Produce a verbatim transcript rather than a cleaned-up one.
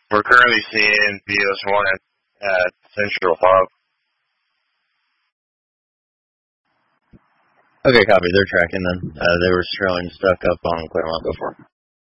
We're currently seeing B O S one at, at Central Hub. Okay, copy. They're tracking then. Uh, they were showing stuck up on Claremont before.